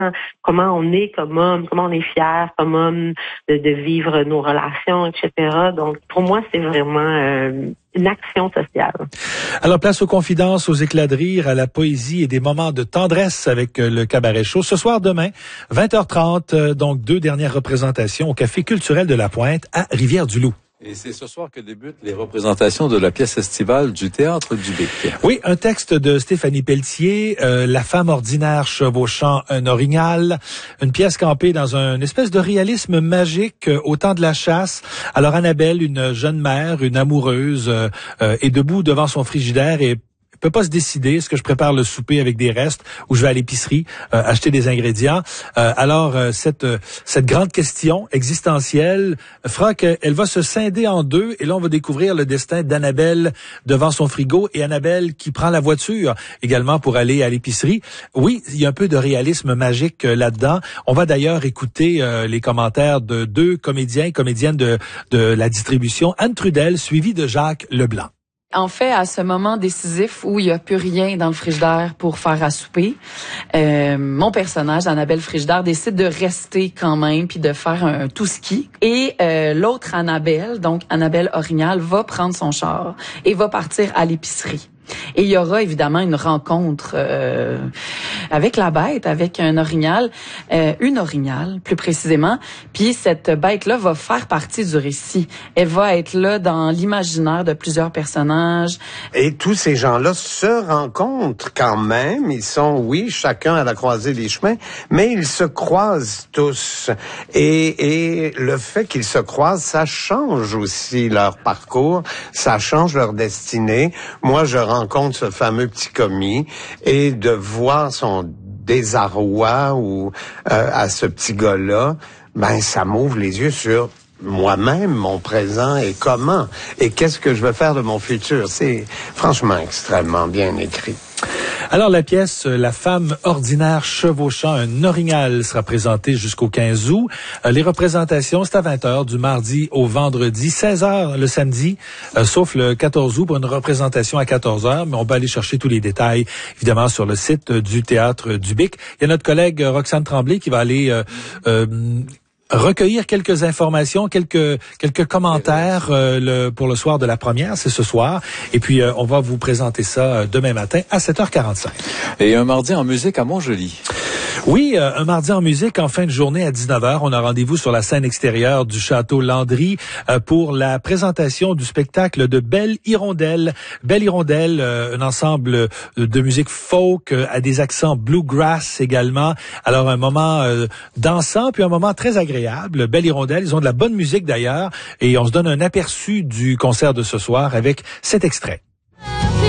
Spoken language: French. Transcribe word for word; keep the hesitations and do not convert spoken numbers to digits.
comment on est comme homme, comment on est fier comme homme de, de vivre nos relations, et cetera. Donc, pour moi, c'est vraiment euh, une action sociale. Alors, place aux confidences, aux éclats de rire, à la poésie et des moments de tendresse avec le Cabaret Show. Ce soir, demain, vingt heures trente, donc deux dernières représentations au Café culturel de la Pointe à Rivière-du-Loup. Et c'est ce soir que débutent les représentations de la pièce estivale du Théâtre du Bic. Oui, un texte de Stéphanie Pelletier, euh, La femme ordinaire chevauchant un orignal, une pièce campée dans une espèce de réalisme magique euh, au temps de la chasse. Alors Annabelle, une jeune mère, une amoureuse, euh, euh, est debout devant son frigidaire et peut pas se décider, est-ce que je prépare le souper avec des restes ou je vais à l'épicerie euh, acheter des ingrédients. Euh, alors euh, cette euh, cette grande question existentielle fera qu'elle va se scinder en deux et là on va découvrir le destin d'Annabelle devant son frigo et Annabelle qui prend la voiture également pour aller à l'épicerie. Oui, il y a un peu de réalisme magique euh, là-dedans. On va d'ailleurs écouter euh, les commentaires de deux comédiens et comédiennes de de la distribution, Anne Trudel suivie de Jacques Leblanc. En fait, à ce moment décisif où il n'y a plus rien dans le frigidaire pour faire à souper, euh, mon personnage, Annabelle Frigidaire, décide de rester quand même puis de faire un tout-ski. Et euh, l'autre Annabelle, donc Annabelle Orignal, va prendre son char et va partir à l'épicerie. Et il y aura évidemment une rencontre euh, avec la bête, avec un orignal, euh, une orignale plus précisément. Puis cette bête-là va faire partie du récit. Elle va être là dans l'imaginaire de plusieurs personnages. Et tous ces gens-là se rencontrent quand même. Ils sont, oui, chacun à la croisée des chemins, mais ils se croisent tous. Et, et le fait qu'ils se croisent, ça change aussi leur parcours, ça change leur destinée. Moi, je rencontre ce fameux petit commis et de voir son désarroi ou euh, à ce petit gars-là, ben ça m'ouvre les yeux sur moi-même, mon présent et comment et qu'est-ce que je veux faire de mon futur. C'est franchement extrêmement bien écrit. Alors, la pièce « La femme ordinaire chevauchant un orignal » sera présentée jusqu'au quinze août. Euh, les représentations, c'est à vingt heures du mardi au vendredi, seize heures le samedi, euh, sauf le quatorze août pour une représentation à quatorze heures. Mais on peut aller chercher tous les détails, évidemment, sur le site du Théâtre du Bic. Il y a notre collègue Roxane Tremblay qui va aller... Euh, euh, recueillir quelques informations, quelques quelques commentaires euh, le, pour le soir de la première, c'est ce soir. Et puis, euh, on va vous présenter ça euh, demain matin à sept heures quarante-cinq. Et un mardi en musique à Montjoly. Oui, euh, un mardi en musique en fin de journée à dix-neuf heures. On a rendez-vous sur la scène extérieure du Château Landry euh, pour la présentation du spectacle de Belle Hirondelle. Belle Hirondelle, euh, un ensemble de musique folk euh, à des accents bluegrass également. Alors, un moment euh, dansant, puis un moment très agréable. Belle Hirondelle, ils ont de la bonne musique d'ailleurs. Et on se donne un aperçu du concert de ce soir avec cet extrait.